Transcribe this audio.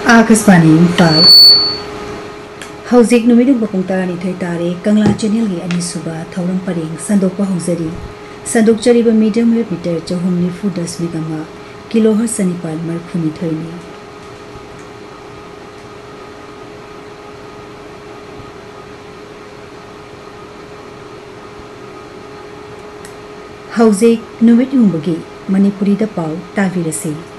आकाशवाणी इम्फाल हौजिक नुमिदुं बपुंग तारानिथोय तारे कंगला चैनल की अनिसुबा थौरम परेंग संदोकपा hosiery संदोकचरीबा medium wave metre 490.1 kilohertz सनिपाल मरफुनिथोयनी हौजिक नुमिद युंबगी Manipuri दा पाउ ताबिरसी।